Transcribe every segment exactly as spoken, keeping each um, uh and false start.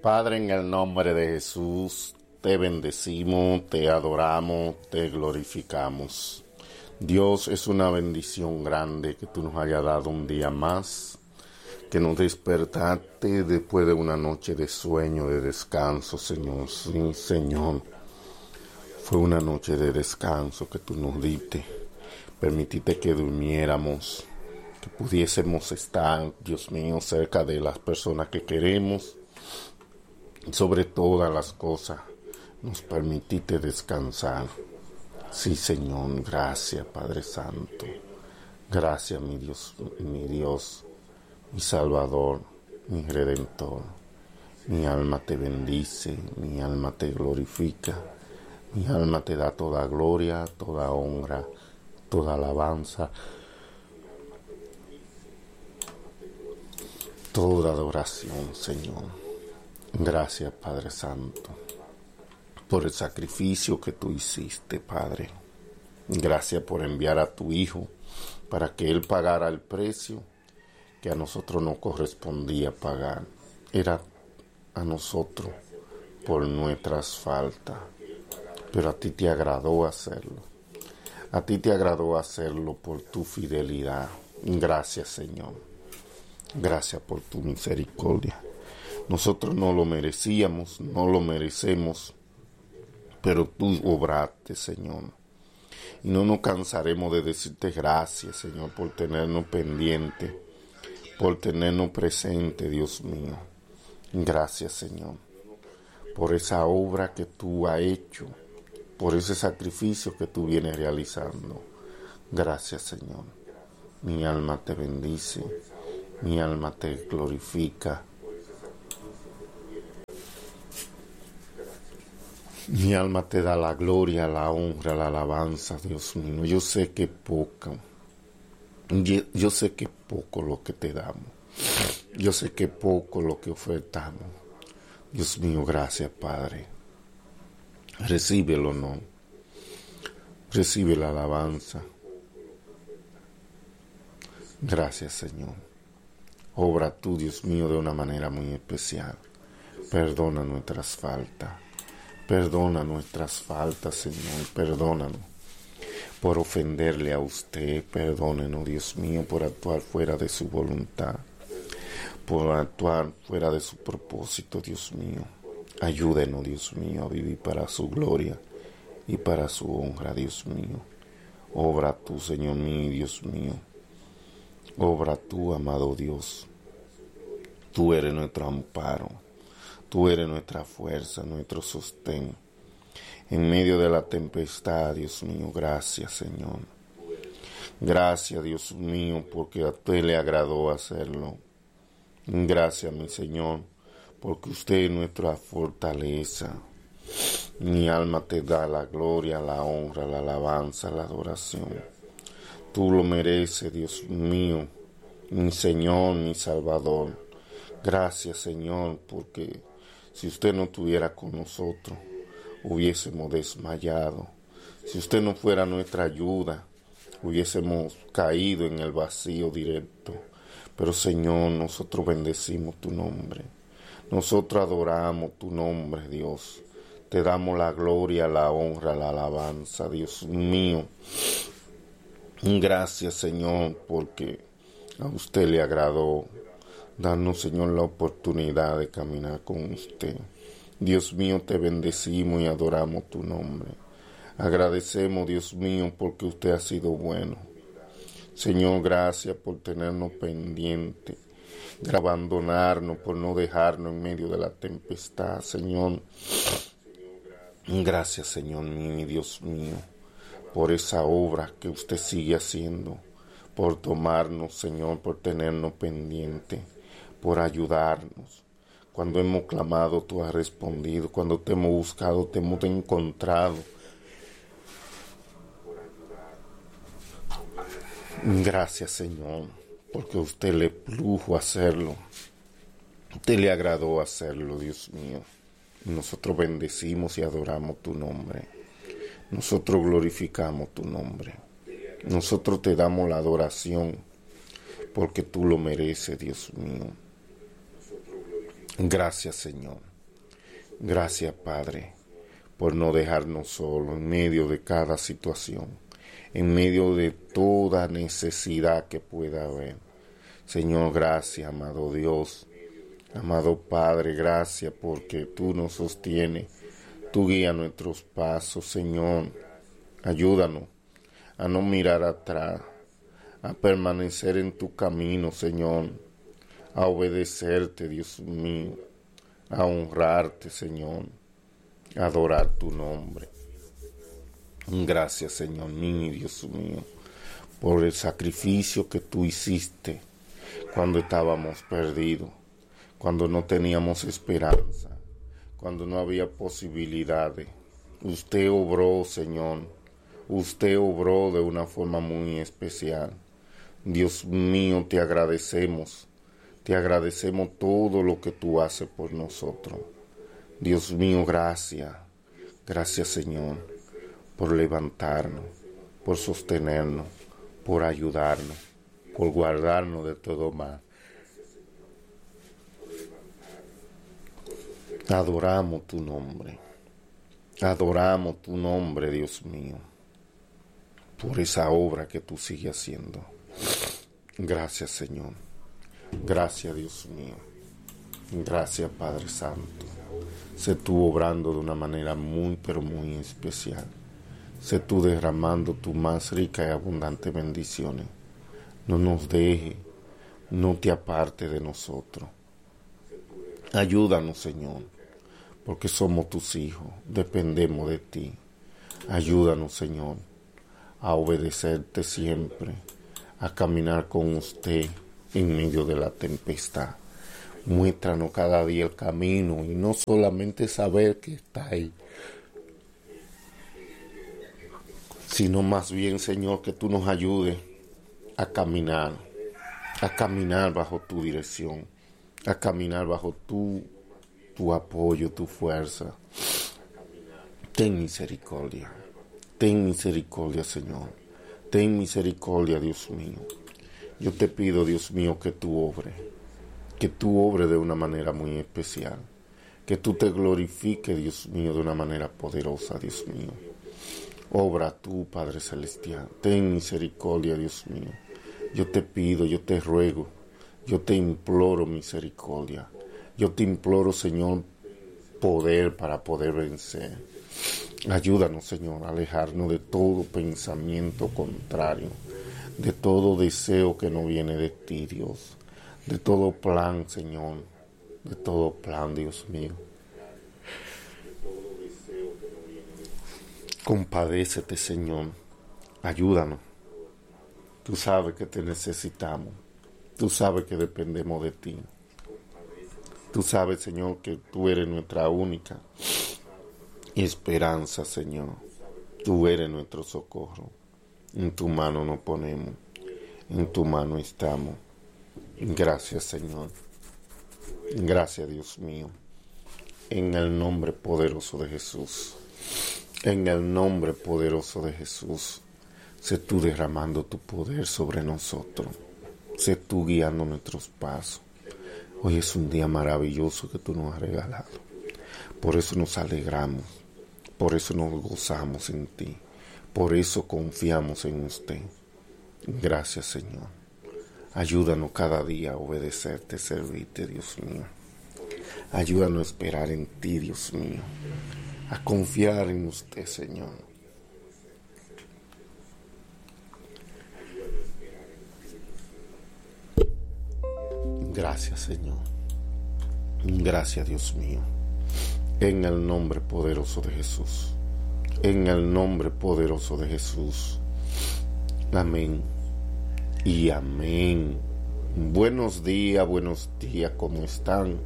Padre, en el nombre de Jesús, te bendecimos, te adoramos, te glorificamos. Dios, es una bendición grande que tú nos hayas dado un día más, que nos despertaste después de una noche de sueño, de descanso, Señor. Sí, Señor, fue una noche de descanso que tú nos diste. Permitiste que durmiéramos, que pudiésemos estar, Dios mío, cerca de las personas que queremos. Sobre todas las cosas, nos permitiste descansar. Sí, Señor, gracias, Padre Santo. Gracias, mi Dios, mi Dios, mi Salvador, mi Redentor. Mi alma te bendice, mi alma te glorifica, mi alma te da toda gloria, toda honra, toda alabanza, toda adoración, Señor. Gracias, Padre Santo, por el sacrificio que tú hiciste, Padre. Gracias por enviar a tu Hijo para que Él pagara el precio que a nosotros no correspondía pagar. Era a nosotros por nuestras faltas, pero a ti te agradó hacerlo. A ti te agradó hacerlo por tu fidelidad. Gracias, Señor. Gracias por tu misericordia. Nosotros no lo merecíamos, no lo merecemos, pero tú obraste, Señor. Y no nos cansaremos de decirte gracias, Señor, por tenernos pendiente, por tenernos presente, Dios mío. Gracias, Señor, por esa obra que tú has hecho, por ese sacrificio que tú vienes realizando. Gracias, Señor. Mi alma te bendice, mi alma te glorifica. Mi alma te da la gloria, la honra, la alabanza, Dios mío. Yo sé que poco, yo, yo sé que poco lo que te damos. Yo sé que poco lo que ofertamos. Dios mío, gracias, Padre. Recibe el honor. Recibe la alabanza. Gracias, Señor. Obra tú, Dios mío, de una manera muy especial. Perdona nuestras faltas. Perdona nuestras faltas, Señor, perdónanos por ofenderle a usted, perdónenos, Dios mío, por actuar fuera de su voluntad, por actuar fuera de su propósito, Dios mío. Ayúdenos, Dios mío, a vivir para su gloria y para su honra, Dios mío. Obra tú, Señor mío, Dios mío. Obra tú, amado Dios. Tú eres nuestro amparo. Tú eres nuestra fuerza, nuestro sostén. En medio de la tempestad, Dios mío, gracias, Señor. Gracias, Dios mío, porque a usted le agradó hacerlo. Gracias, mi Señor, porque usted es nuestra fortaleza. Mi alma te da la gloria, la honra, la alabanza, la adoración. Tú lo mereces, Dios mío, mi Señor, mi Salvador. Gracias, Señor, porque si usted no estuviera con nosotros, hubiésemos desmayado. Si usted no fuera nuestra ayuda, hubiésemos caído en el vacío directo. Pero, Señor, nosotros bendecimos tu nombre. Nosotros adoramos tu nombre, Dios. Te damos la gloria, la honra, la alabanza, Dios mío. Gracias, Señor, porque a usted le agradó. Danos, Señor, la oportunidad de caminar con usted. Dios mío, te bendecimos y adoramos tu nombre. Agradecemos, Dios mío, porque usted ha sido bueno. Señor, gracias por tenernos pendiente, de abandonarnos, por no dejarnos en medio de la tempestad, Señor. Gracias, Señor mío y Dios mío, por esa obra que usted sigue haciendo, por tomarnos, Señor, por tenernos pendiente, por ayudarnos. Cuando hemos clamado, tú has respondido. Cuando te hemos buscado, te hemos encontrado. Gracias, Señor, porque a usted le plujo hacerlo. A usted le agradó hacerlo, Dios mío. Nosotros bendecimos y adoramos tu nombre. Nosotros glorificamos tu nombre. Nosotros te damos la adoración porque tú lo mereces, Dios mío. Gracias, Señor. Gracias, Padre, por no dejarnos solos en medio de cada situación, en medio de toda necesidad que pueda haber. Señor, gracias, amado Dios, amado Padre, gracias porque tú nos sostienes, tú guías nuestros pasos, Señor. Ayúdanos a no mirar atrás, a permanecer en tu camino, Señor, a obedecerte, Dios mío, a honrarte, Señor, a adorar tu nombre. Gracias, Señor mío y Dios mío, por el sacrificio que tú hiciste cuando estábamos perdidos, cuando no teníamos esperanza, cuando no había posibilidades. Usted obró, Señor, usted obró de una forma muy especial. Dios mío, te agradecemos, te agradecemos todo lo que tú haces por nosotros. Dios mío, gracias, gracias, Señor, por levantarnos, por sostenernos, por ayudarnos, por guardarnos de todo mal. Adoramos tu nombre, adoramos tu nombre, Dios mío, por esa obra que tú sigues haciendo. Gracias, Señor. Gracias, Dios mío. Gracias, Padre Santo. Sé tú obrando de una manera muy, pero muy especial. Sé tú derramando tu más rica y abundante bendiciones. No nos deje, no te aparte de nosotros. Ayúdanos, Señor, porque somos tus hijos, dependemos de ti. Ayúdanos, Señor, a obedecerte siempre, a caminar con usted en medio de la tempestad. Muéstranos cada día el camino y no solamente saber que está ahí, sino más bien, Señor, que tú nos ayudes a caminar, a caminar bajo tu dirección, a caminar bajo tu, tu apoyo, tu fuerza. Ten misericordia, ten misericordia, Señor, ten misericordia, Dios mío. Yo te pido, Dios mío, que tú obres, que tú obres de una manera muy especial, que tú te glorifiques, Dios mío, de una manera poderosa, Dios mío. Obra tú, Padre Celestial, ten misericordia, Dios mío. Yo te pido, yo te ruego, yo te imploro misericordia. Yo te imploro, Señor, poder para poder vencer. Ayúdanos, Señor, a alejarnos de todo pensamiento contrario, de todo deseo que no viene de ti, Dios, de todo plan, Señor, de todo plan, Dios mío. Compadécete, Señor, ayúdanos. Tú sabes que te necesitamos, tú sabes que dependemos de ti. Tú sabes, Señor, que tú eres nuestra única esperanza, Señor. Tú eres nuestro socorro. En tu mano nos ponemos, en tu mano estamos. Gracias, Señor. Gracias, Dios mío. En el nombre poderoso de Jesús. En el nombre poderoso de Jesús. Sé tú derramando tu poder sobre nosotros. Sé tú guiando nuestros pasos. Hoy es un día maravilloso que tú nos has regalado. Por eso nos alegramos. Por eso nos gozamos en ti. Por eso confiamos en usted. Gracias, Señor. Ayúdanos cada día a obedecerte, servirte, Dios mío. Ayúdanos a esperar en ti, Dios mío. A confiar en usted, Señor. Gracias, Señor. Gracias, Dios mío. En el nombre poderoso de Jesús. En el nombre poderoso de Jesús. Amén. Y amén. Buenos días, buenos días, ¿cómo están?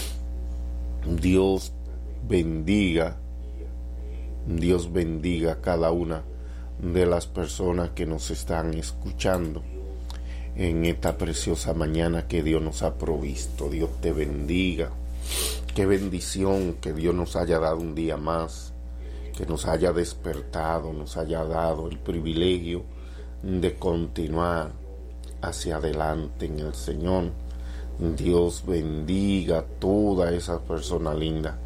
Dios bendiga. Dios bendiga a cada una de las personas que nos están escuchando en esta preciosa mañana que Dios nos ha provisto. Dios te bendiga. Qué bendición que Dios nos haya dado un día más, que nos haya despertado, nos haya dado el privilegio de continuar hacia adelante en el Señor. Dios bendiga a toda esa persona linda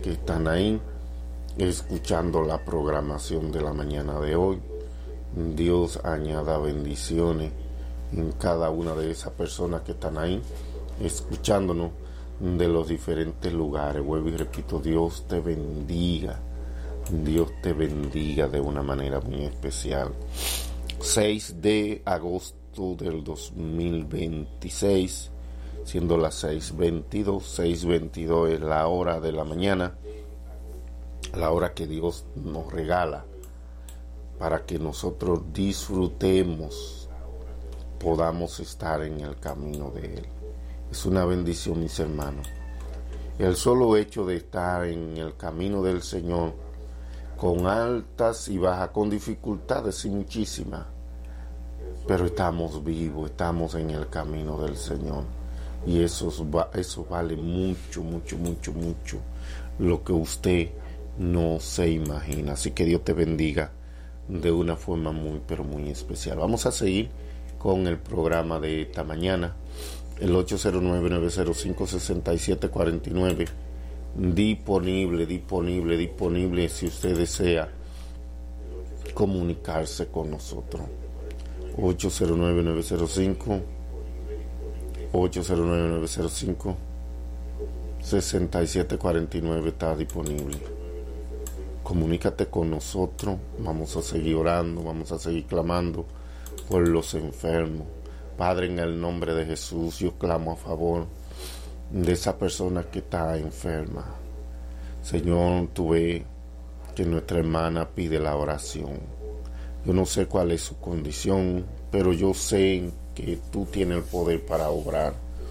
que están ahí escuchando la programación de la mañana de hoy. Dios añada bendiciones en cada una de esas personas que están ahí escuchándonos de los diferentes lugares. Vuelvo y repito, Dios te bendiga. Dios te bendiga de una manera muy especial. seis de agosto del dos mil veintiséis, siendo las seis veintidós. seis veintidós es la hora de la mañana, la hora que Dios nos regala para que nosotros disfrutemos, podamos estar en el camino de Él. Es una bendición, mis hermanos. El solo hecho de estar en el camino del Señor, con altas y bajas, con dificultades y muchísimas, pero estamos vivos, estamos en el camino del Señor. Y eso, eso vale mucho, mucho, mucho, mucho, lo que usted no se imagina. Así que Dios te bendiga de una forma muy, pero muy especial. Vamos a seguir con el programa de esta mañana. El ocho cero nueve, nueve cero cinco, seis siete cuatro nueve. Disponible, disponible, disponible si usted desea comunicarse con nosotros. ocho cero nueve, nueve cero cinco, ocho cero nueve, nueve cero cinco, seis siete cuatro nueve está disponible. Comunícate con nosotros. Vamos a seguir orando, vamos a seguir clamando por los enfermos. Padre, en el nombre de Jesús, yo clamo a favor de esa persona que está enferma. Señor, tú ves que nuestra hermana pide la oración. Yo no sé cuál es su condición, pero yo sé que tú tienes el poder para obrar.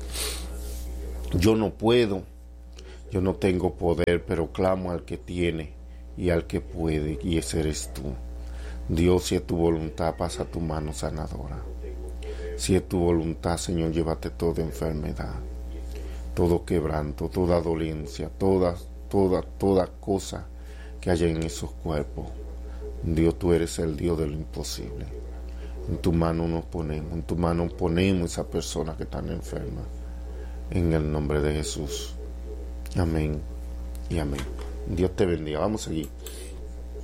Yo no puedo, yo no tengo poder, pero clamo al que tiene y al que puede, y ese eres tú. Dios, si es tu voluntad, pasa tu mano sanadora. Si es tu voluntad, Señor, llévate toda enfermedad, todo quebranto, toda dolencia, toda, toda, toda cosa que haya en esos cuerpos. Dios, tú eres el Dios de lo imposible. En tu mano nos ponemos, en tu mano ponemos esa persona que están enferma. En el nombre de Jesús. Amén y amén. Dios te bendiga. Vamos a seguir.